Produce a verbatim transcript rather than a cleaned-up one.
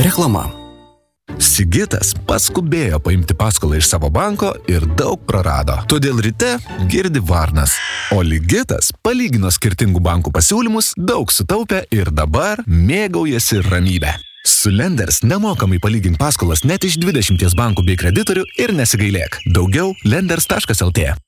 Reklama. Sigitas paskubėjo paimti paskolą iš savo banko ir daug prarado. Todėl ryte girdi varnas. O Ligitas palygino skirtingų bankų pasiūlymus, daug sutaupė ir dabar mėgaujasi ramybę. Su Lenders nemokamai palygink paskolas net iš dvidešimties bankų bei kreditorių ir nesigailėk. Daugiau lenders taškas lt.